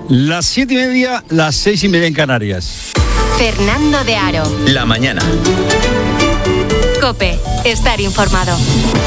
Las 7:30, las 6:30 en Canarias. Fernando de Aro. La mañana. COPE. Estar informado.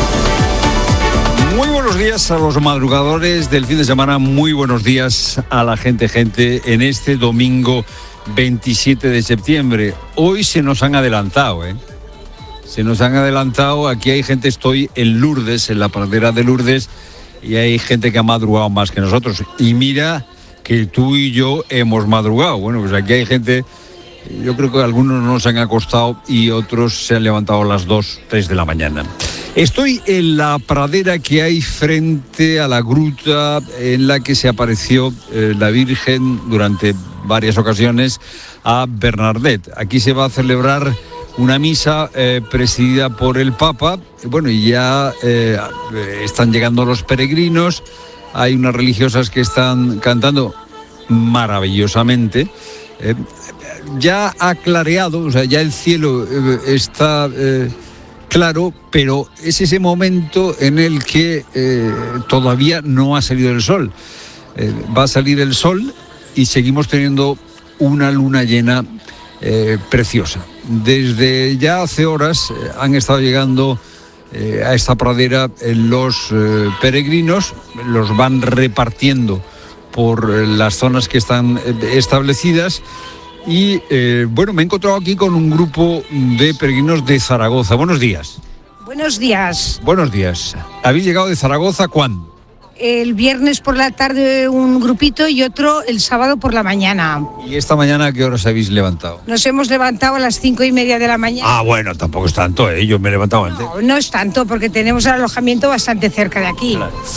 Muy buenos días a los madrugadores del fin de semana. Muy buenos días a la gente en este domingo 27 de septiembre. Hoy se nos han adelantado, Se nos han adelantado. Aquí hay gente, estoy en Lourdes, en la pradera de Lourdes, y hay gente que ha madrugado más que nosotros. Y mira que tú y yo hemos madrugado. Bueno, pues aquí hay gente, yo creo que algunos no se han acostado y otros se han levantado a las 2, 3 de la mañana. Estoy en la pradera que hay frente a la gruta en la que se apareció la Virgen durante varias ocasiones a Bernardet. Aquí se va a celebrar una misa presidida por el Papa. Bueno, y ya están llegando los peregrinos. Hay unas religiosas que están cantando maravillosamente. Ya ha clareado, o sea, ya el cielo está claro, pero es ese momento en el que todavía no ha salido el sol. Va a salir el sol y seguimos teniendo una luna llena preciosa. Desde ya hace horas han estado llegando a esta pradera los peregrinos, los van repartiendo por las zonas que están establecidas. Y bueno, me he encontrado aquí con un grupo de peregrinos de Zaragoza. Buenos días. Buenos días. Buenos días. ¿Habéis llegado de Zaragoza cuándo? El viernes por la tarde un grupito y otro el sábado por la mañana. ¿Y esta mañana a qué horas habéis levantado? Nos hemos levantado a las 5:30 de la mañana. Ah, bueno, tampoco es tanto, yo me he levantado antes. No es tanto porque tenemos el alojamiento bastante cerca de aquí. Claro.